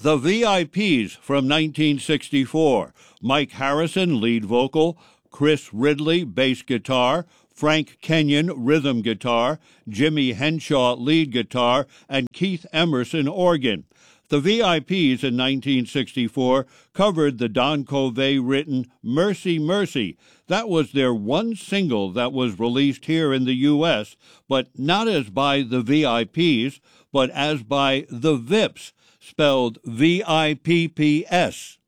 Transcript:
The VIPs from 1964, Mike Harrison, lead vocal, Chris Ridley, bass guitar, Frank Kenyon, rhythm guitar, Jimmy Henshaw, lead guitar, and Keith Emerson, organ. The VIPs in 1964 covered the Don Covay-written Mercy, Mercy. That was their one single that was released here in the U.S., but not as by the VIPs, but as by the Vips, spelled VIPPS.